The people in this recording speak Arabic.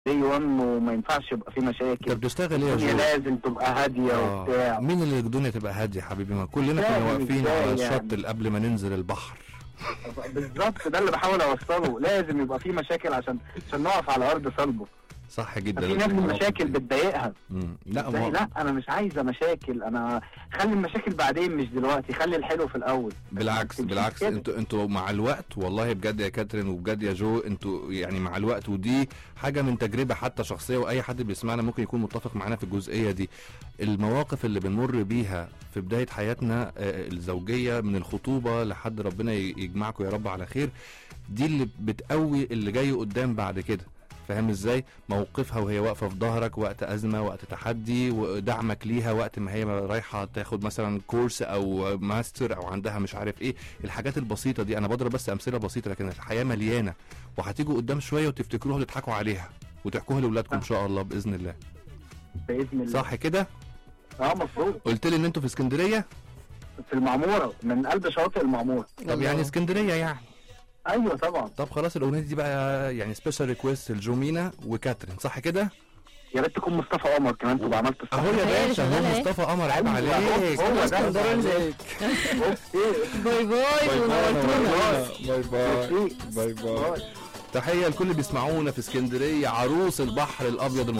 دي 1 وما ينفعش يبقى في انت مشاكل. بتشتغل ايه يا الدنيا جو؟ لازم تبقى هاديه وبتاع. مين اللي الدنيا تبقى هاديه يا حبيبي؟ ما كلنا كنا فاهم واقفين ازاي على يعني؟ الشط قبل ما ننزل البحر. بالظبط ده اللي بحاول اوصله، لازم يبقى في مشاكل عشان نقف على ارض صلبه. صح جدا. في ناس المشاكل بتضايقها. لا ازاي؟ لا انا مش عايزه مشاكل، انا خلي المشاكل بعدين مش دلوقتي، خلي الحلو في الاول. بالعكس بالعكس، انتوا مع الوقت والله بجد يا كاترين وبجد يا جو، انتوا يعني مع الوقت، ودي حاجه من تجربه حتى شخصيه، واي حد بيسمعنا ممكن يكون متفق معانا في الجزئيه دي. المواقف اللي بنمر بيها في بدايه حياتنا الزوجيه، من الخطوبه لحد ربنا يجمعكم يا رب على خير، دي اللي بتقوي اللي جاي قدام بعد كده. فاهم ازاي؟ موقفها وهي واقفه في ظهرك وقت ازمه، وقت تحدي، ودعمك ليها وقت ما هي رايحه تاخد مثلا كورس او ماستر او عندها مش عارف ايه. الحاجات البسيطه دي انا بضرب بس امثله بسيطه، لكن الحياه مليانه، وهتيجوا قدام شويه وتفتكروها وتضحكوا عليها وتحكوها لاولادكم ان شاء الله باذن الله. باذن الله. صح كده؟ مفروض. قلت لي ان انتوا في اسكندريه؟ في المعموره، من قلب شاطئ المعموره. طب يعني اسكندريه يعني. ايوه طبعا. طب خلاص الاغنيه دي بقى يعني سبيشال ريكويست لجومينا وكاترين، صح كده؟ يا ريت تكون مصطفى قمر كمان تبقى عملت الصح. اهو يا باشا، هو مصطفى قمر، عيب عليك. هو ده عليك. باي باي ونورتونا. باي باي باي باي. تحيه لكل اللي بيسمعونا في اسكندريه، عروس البحر الابيض